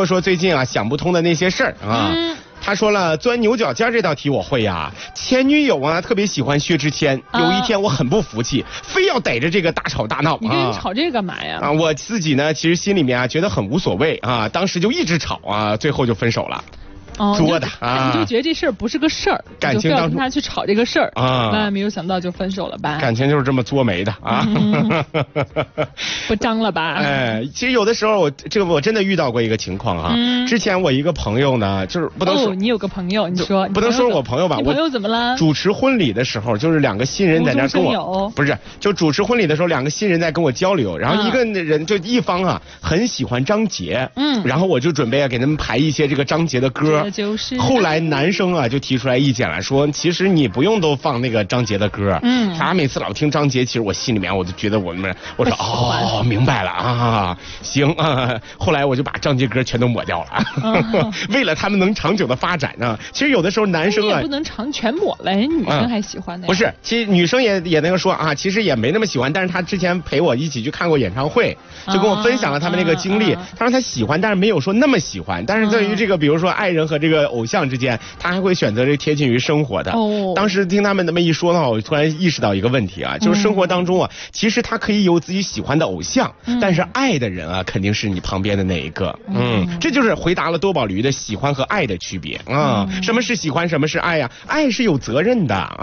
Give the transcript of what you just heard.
说说最近啊想不通的那些事儿啊。他说了，钻牛角尖这道题我会呀。前女友啊特别喜欢薛之谦，有一天我很不服气，非要逮着这个大吵大闹。 你跟人吵这个干嘛呀？ 我自己呢其实心里面啊觉得很无所谓啊，当时就一直吵啊，最后就分手了。作的啊！你就觉得这事儿不是个事儿， 感情当中跟他去吵这个事儿啊， 那没有想到就分手了吧？ 感情就是这么作没的啊！ 不张了吧？ 哎，其实有的时候我真的遇到过一个情况啊。之前我一个朋友呢，就是不能说你有个朋友，你说不能说我朋友吧？ 你朋友怎么了？ 主持婚礼的时候，就是两个新人在那跟我，不是，就主持婚礼的时候，两个新人在跟我交流，然后一个人就一方啊很喜欢张杰，然后我就准备给他们排一些这个张杰的歌。后来男生啊就提出来意见了，说其实你不用都放那个张杰的歌，他每次老听张杰，其实我心里面我就觉得我说哦明白了啊，行啊，后来我就把张杰歌全都抹掉了，为了他们能长久的发展啊。其实有的时候男生啊也不能全抹了，女生还喜欢的。 不是，其实女生也那个说啊，其实也没那么喜欢，但是她之前陪我一起去看过演唱会，就跟我分享了他们那个经历。她说她喜欢，但是没有说那么喜欢，但是对于这个比如说爱人和这个偶像之间，他还会选择这贴近于生活的。当时听他们那么一说的话，我突然意识到一个问题啊，就是生活当中啊，其实他可以有自己喜欢的偶像，但是爱的人啊，肯定是你旁边的那一个。这就是回答了多宝驴的喜欢和爱的区别啊。什么是喜欢，什么是爱呀？爱是有责任的啊。